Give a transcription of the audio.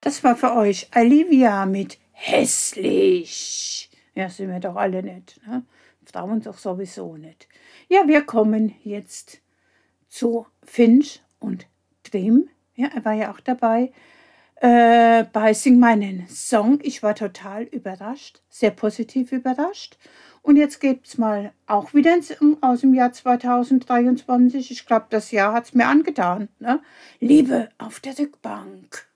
Das war für euch Olivia mit hässlich. Ja, sind wir doch alle nicht. Ne? Frauen doch sowieso nicht. Ja, wir kommen jetzt zu Finch und Trim. Ja, er war ja auch dabei. Bei Sing meinen Song. Ich war total überrascht, sehr positiv überrascht. Und jetzt gibt es mal auch wieder aus dem Jahr 2023. Ich glaube, das Jahr hat es mir angetan. Ne? Liebe auf der Rückbank.